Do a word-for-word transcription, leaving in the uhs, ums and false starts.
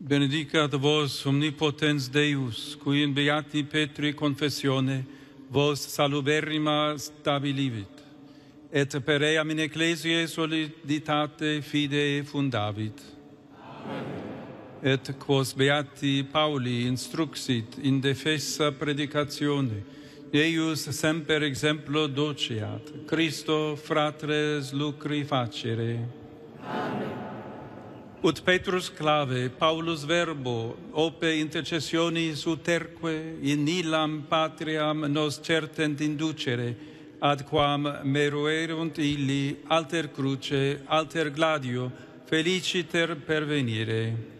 Benedicat vos omnipotens Deus, qui in beati Petri confessione vos saluberrima stabilivit, et per eam in ecclesiae soliditate fidei fundavit. Amen. Et quos beati Pauli instruxit in defessa predicatione, eius semper exemplo doceat, Christo fratres lucri facere. Amen. Ut Petrus clave, Paulus verbo, ope intercessionis uterque, in illam patriam nos certent inducere, ad quam meruerunt illi alter cruce, alter gladio, feliciter pervenire.